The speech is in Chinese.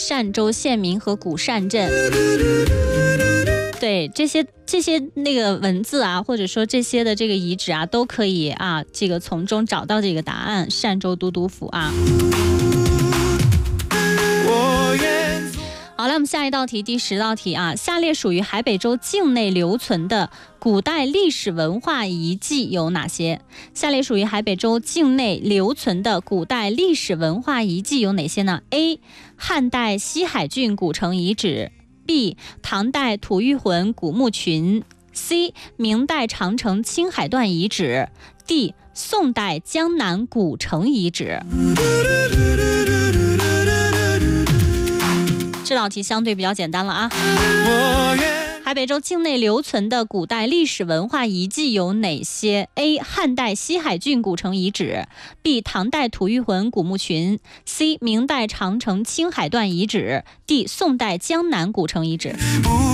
单州县民和古单镇。对，这些那个文字啊，或者说这些的这个遗址啊，都可以啊，这个从中找到这个答案。单州都督府啊。好了，我们下一道题，第10道题啊，下列属于海北州境内留存的古代历史文化遗迹有哪些？下列属于海北州境内留存的古代历史文化遗迹有哪些呢？ A. 汉代西海郡古城遗址， B. 唐代吐谷浑古墓群， C. 明代长城青海段遗址， D. 宋代江南古城遗址。这道题相对比较简单了啊。海北州境内留存的古代历史文化遗迹有哪些？ A. 汉代西海郡古城遗址， B. 唐代吐谷浑古墓群， C. 明代长城青海段遗址， D. 宋代江南古城遗址。